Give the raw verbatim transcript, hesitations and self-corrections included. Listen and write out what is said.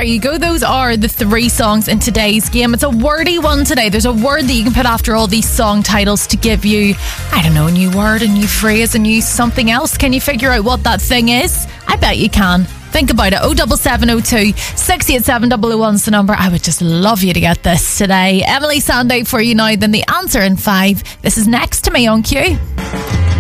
you go. Those are the three songs in today's game. It's a wordy one today. There's a word that you can put after all these song titles to give you, I don't know, a new word, a new phrase, a new something else. Can you figure out what that thing is? I bet you can. Think about it. oh seven seven oh two, six eight seven, double oh one's the number. I would just love you to get this today. Emily Sandé for you now. Then the answer in five. This is Next to Me on Q.